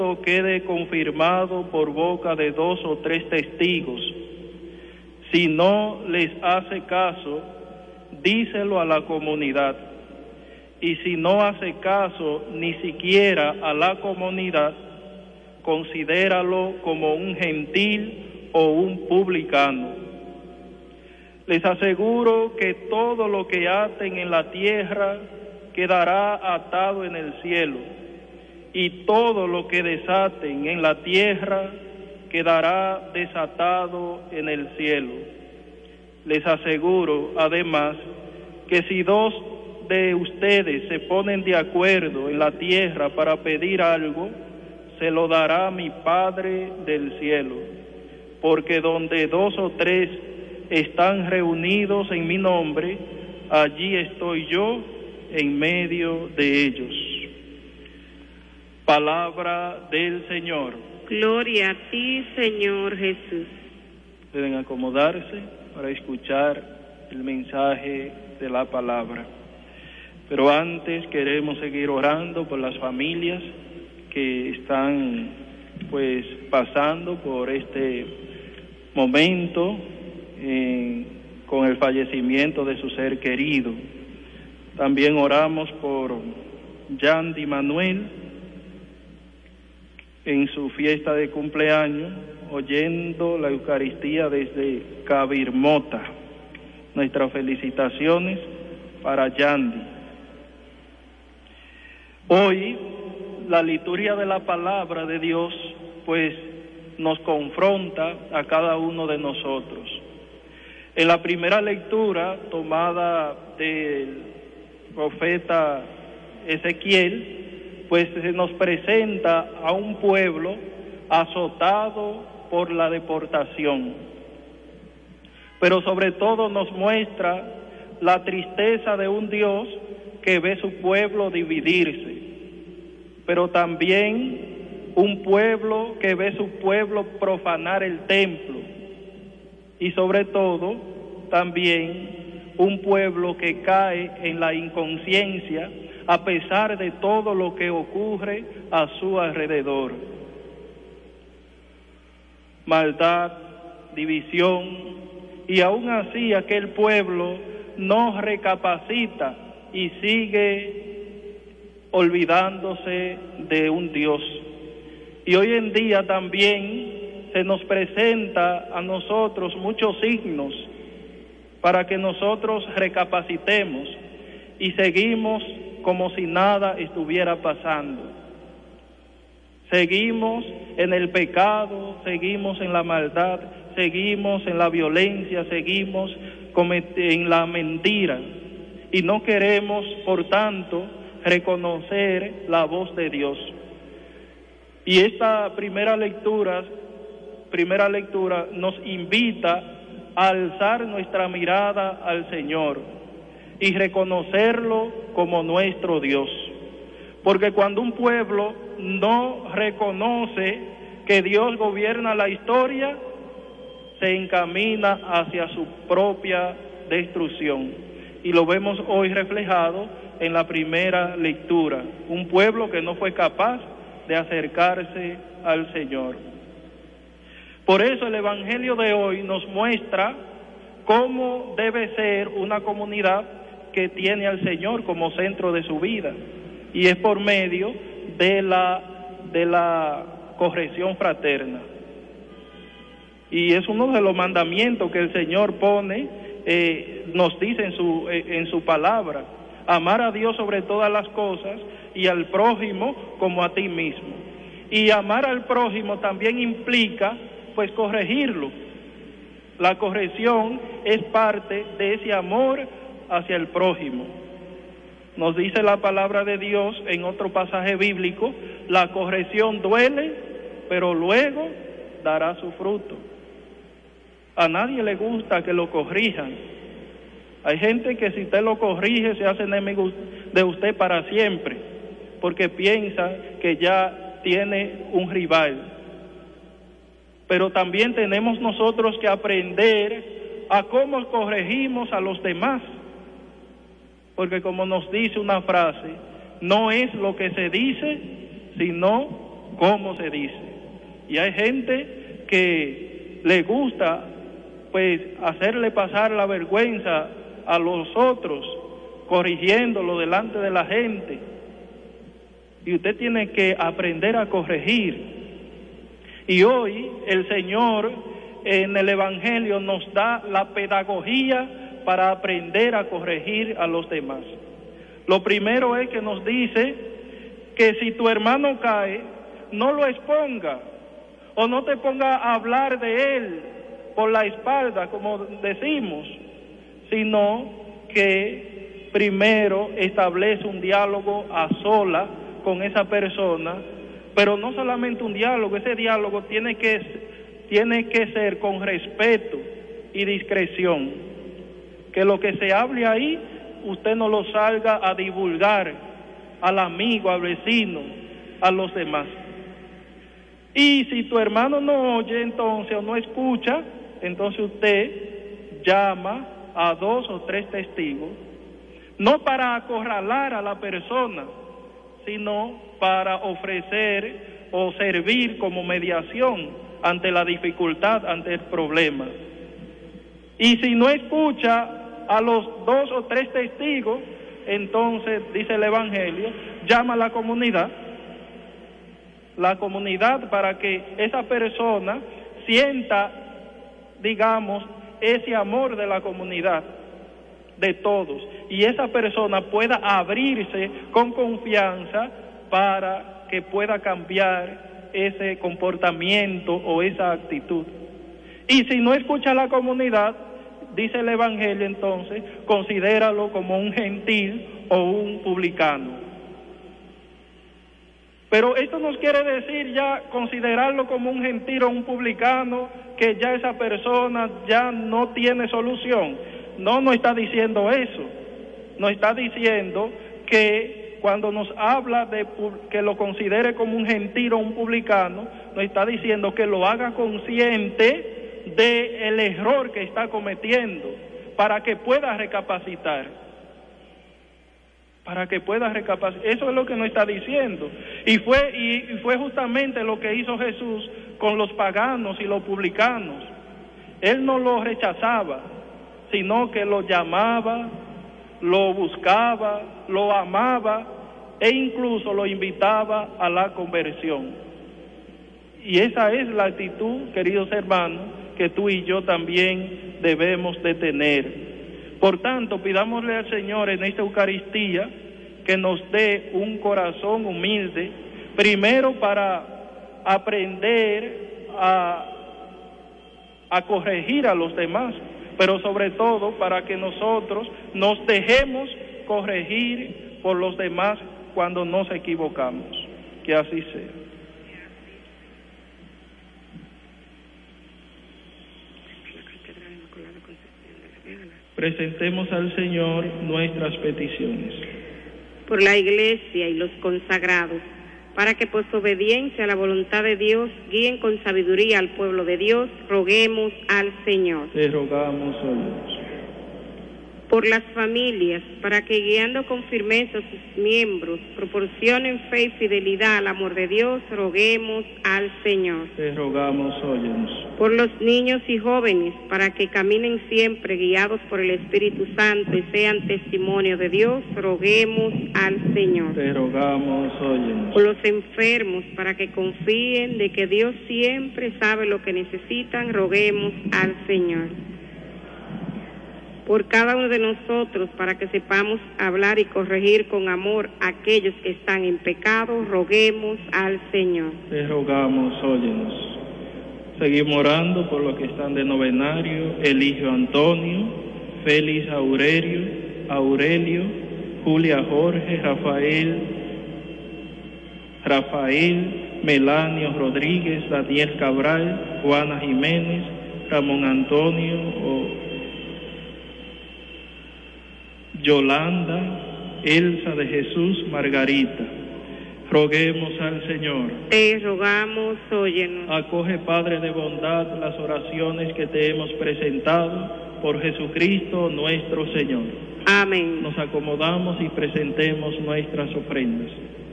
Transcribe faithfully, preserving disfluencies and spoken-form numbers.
quede confirmado por boca de dos o tres testigos. Si no les hace caso, díselo a la comunidad. Y si no hace caso ni siquiera a la comunidad, considéralo como un gentil o un publicano. Les aseguro que todo lo que aten en la tierra quedará atado en el cielo, y todo lo que desaten en la tierra quedará desatado en el cielo. Les aseguro, además, que si dos de ustedes se ponen de acuerdo en la tierra para pedir algo, se lo dará mi Padre del cielo, porque donde dos o tres están reunidos en mi nombre, allí estoy yo en medio de ellos. Palabra del Señor. Gloria a ti, Señor Jesús. Pueden acomodarse para escuchar el mensaje de la palabra. Pero antes queremos seguir orando por las familias que están pues pasando por este momento eh, con el fallecimiento de su ser querido. También oramos por Yandy Manuel en su fiesta de cumpleaños, oyendo la Eucaristía desde Cabirmota. Nuestras felicitaciones para Yandy. Hoy la liturgia de la palabra de Dios pues nos confronta a cada uno de nosotros. En la primera lectura tomada del profeta Ezequiel, pues se nos presenta a un pueblo azotado por la deportación, pero sobre todo nos muestra la tristeza de un Dios que ve su pueblo dividirse, pero también un pueblo que ve su pueblo profanar el templo, y sobre todo también un pueblo que cae en la inconsciencia a pesar de todo lo que ocurre a su alrededor. Maldad, división, y aún así aquel pueblo no recapacita y sigue olvidándose de un Dios. Y hoy en día también se nos presenta a nosotros muchos signos para que nosotros recapacitemos y seguimos como si nada estuviera pasando. Seguimos en el pecado, seguimos en la maldad, seguimos en la violencia, seguimos en la mentira, y no queremos, por tanto, reconocer la voz de Dios. Y esta primera lectura, primera lectura nos invita a alzar nuestra mirada al Señor y reconocerlo como nuestro Dios. Porque cuando un pueblo no reconoce que Dios gobierna la historia, se encamina hacia su propia destrucción. Y lo vemos hoy reflejado en la primera lectura. Un pueblo que no fue capaz de acercarse al Señor. Por eso el Evangelio de hoy nos muestra cómo debe ser una comunidad que tiene al Señor como centro de su vida, y es por medio de la de la corrección fraterna. Y es uno de los mandamientos que el Señor pone, eh, nos dice en su eh, en su palabra: amar a Dios sobre todas las cosas y al prójimo como a ti mismo. Y amar al prójimo también implica pues corregirlo. La corrección es parte de ese amor hacia el prójimo. Nos dice la palabra de Dios en otro pasaje bíblico: la corrección duele, pero luego dará su fruto. A nadie le gusta que lo corrijan. Hay gente que si usted lo corrige se hace enemigo de usted para siempre, porque piensa que ya tiene un rival. Pero también tenemos nosotros que aprender a cómo corregimos a los demás, porque como nos dice una frase, no es lo que se dice, sino como se dice. Y hay gente que le gusta pues hacerle pasar la vergüenza a los otros, corrigiéndolo delante de la gente. Y usted tiene que aprender a corregir. Y hoy el Señor en el Evangelio nos da la pedagogía para aprender a corregir a los demás. Lo primero es que nos dice que si tu hermano cae, no lo exponga o no te ponga a hablar de él por la espalda, como decimos, sino que primero establece un diálogo a sola con esa persona, pero no solamente un diálogo, ese diálogo tiene que, tiene que ser con respeto y discreción, que lo que se hable ahí, usted no lo salga a divulgar al amigo, al vecino, a los demás. Y si tu hermano no oye entonces o no escucha, entonces usted llama a dos o tres testigos, no para acorralar a la persona, sino para ofrecer o servir como mediación ante la dificultad, ante el problema. Y si no escucha a los dos o tres testigos, entonces, dice el Evangelio, llama a la comunidad, la comunidad para que esa persona sienta, digamos, ese amor de la comunidad, de todos, y esa persona pueda abrirse con confianza para que pueda cambiar ese comportamiento o esa actitud. Y si no escucha a la comunidad, dice el Evangelio entonces, considéralo como un gentil o un publicano. Pero esto nos quiere decir ya considerarlo como un gentil o un publicano, que ya esa persona ya no tiene solución. No, no está diciendo eso. No está diciendo que cuando nos habla de que lo considere como un gentil o un publicano, nos está diciendo que lo haga consciente del error que está cometiendo, para que pueda recapacitar. Para que pueda recapacitar. Eso es lo que nos está diciendo. Y fue, y, y fue justamente lo que hizo Jesús con los paganos y los publicanos. Él no los rechazaba, sino que lo llamaba, lo buscaba, lo amaba e incluso lo invitaba a la conversión. Y esa es la actitud, queridos hermanos, que tú y yo también debemos de tener. Por tanto, pidámosle al Señor en esta Eucaristía que nos dé un corazón humilde, primero para aprender a, a corregir a los demás, pero sobre todo para que nosotros nos dejemos corregir por los demás cuando nos equivocamos. Que así sea. Presentemos al Señor nuestras peticiones. Por la Iglesia y los consagrados, para que por su obediencia a la voluntad de Dios guíen con sabiduría al pueblo de Dios, roguemos al Señor. Te rogamos, oh Dios. Por las familias, para que guiando con firmeza a sus miembros, proporcionen fe y fidelidad al amor de Dios, roguemos al Señor. Te rogamos, óyenos. Por los niños y jóvenes, para que caminen siempre guiados por el Espíritu Santo y sean testimonio de Dios, roguemos al Señor. Te rogamos, óyenos. Por los enfermos, para que confíen de que Dios siempre sabe lo que necesitan, roguemos al Señor. Por cada uno de nosotros, para que sepamos hablar y corregir con amor a aquellos que están en pecado, roguemos al Señor. Te rogamos, óyenos. Seguimos orando por los que están de novenario: Eligio Antonio, Félix Aurelio, Aurelio, Julia Jorge, Rafael, Rafael, Melanio Rodríguez, Daniel Cabral, Juana Jiménez, Ramón Antonio, o Yolanda, Elsa de Jesús, Margarita. Roguemos al Señor. Te rogamos, óyenos. Acoge, Padre de bondad, las oraciones que te hemos presentado por Jesucristo nuestro Señor. Amén. Nos acomodamos y presentemos nuestras ofrendas.